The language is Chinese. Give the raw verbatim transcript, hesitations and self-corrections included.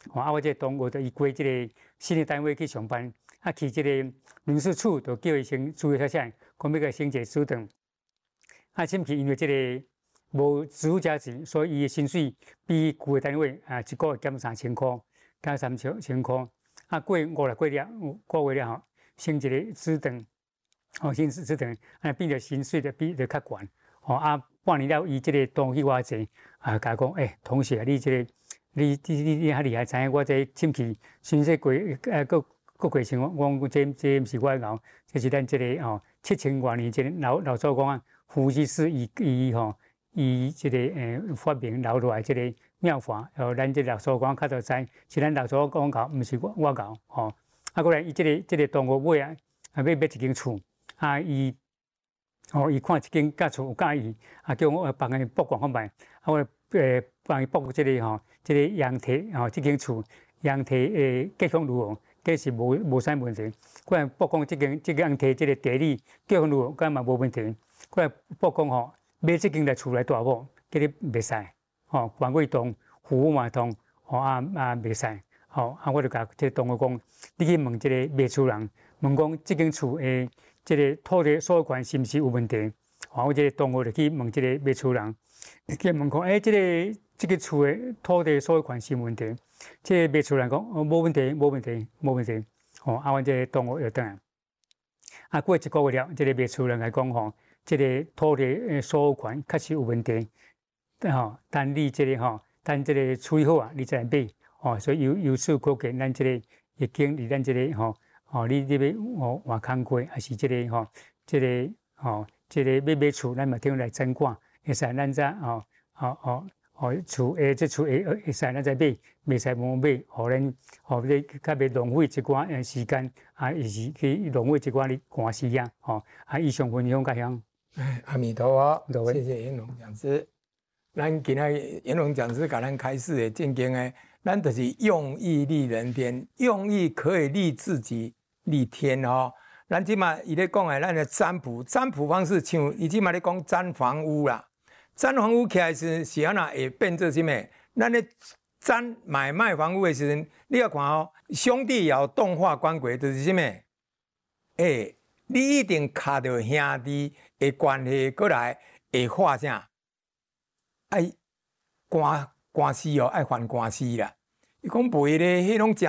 哦，啊，我这个同学就伊归这个新的单位去上班，啊，去这个民事处就叫伊先注意一下，讲要个升一个处长。啊，甚至因为这个无职务加薪，所以伊的薪水比旧的单位啊一个月减三千块，减三千千块。啊，过五六个月，五个月了吼，升一个处长，哦，升处长，啊，变着薪水就比就较悬。哦，啊，半年了，伊这个同去我坐，啊，甲讲，诶、欸，同学，你这个，你你你你较厉害，知影我这进去薪水过，呃，个个过程，我我这这毋是我熬，这是咱这个哦，七千多年前老老祖公啊，伏羲氏伊伊吼，伊这个诶、呃、发明留落来这个妙法，哦，咱这老祖公较早知，是咱老祖公搞，毋是我我搞，吼、哦。啊，过来伊这个这个同学买啊，啊，要买一间厝，啊，伊。哦，伊看一间家厝有介意，啊，叫我帮伊曝光看卖，啊，我诶帮伊曝即个吼，即、这个阳体吼，即间厝阳体诶结构如何，计是无无啥问题。过来曝光即间即间阳体即个地理结构如何，干嘛无问题。过来曝光吼，买即间来厝来大某，叫你袂使，吼，管轨通，服务嘛通，吼啊啊袂使，吼啊，我就甲即个同学讲，你去问即个卖厝人，问讲即间厝诶。这个土地所有权是毋是有问题？哦，我这个同学就去问这个卖厝人，去问讲，诶，这个这个厝的土地所有权是有问题？这个卖厝人讲，哦，无问题，无问题，无问题。哦，啊，阮这个同学又倒来，啊，过一个月了，这个卖厝人来讲，吼，这个土地所有权确实有问题，吼，但你这个吼，等这个处理好啊，你再来买，哦，所以由由此可见，咱这个已经离咱这个吼。哦，你你要哦换工过，还是即、這個吼，即、這個吼，即、這個要買厝，咱嘛聽來增管，會使咱再吼，吼吼吼厝誒，即厝誒會使咱再買，袂使無買，互咱吼你較袂浪費一寡誒時間，啊，亦是去浪費一寡你寒時間，吼，啊，以上分享家鄉。 哎，阿彌陀佛，謝謝延龍講師。咱今仔延龍講師甲咱開示的正經誒，咱就是用意利人天，用意可以利自己。利天哦，咱即马伊咧讲诶，咱诶占卜，占卜方式像伊即马咧讲占房屋啦，占房屋起来是是安那会变做啥物？咱咧占买卖房屋诶时阵，你要看哦，兄弟爻动化官鬼就是啥物？诶、欸，你一定卡着兄弟诶关系过来会化啥？爱官官司哦，爱还官司啦。伊讲袂咧，迄种